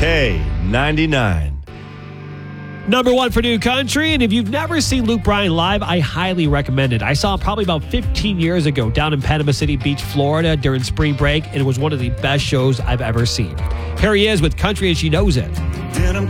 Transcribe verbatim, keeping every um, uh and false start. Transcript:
K ninety-nine. Number one for New Country, and if you've never seen Luke Bryan live, I highly recommend it. I saw him probably about fifteen years ago down in Panama City Beach, Florida during spring break, and it was one of the best shows I've ever seen. Here he is with Country as She Knows It. Denim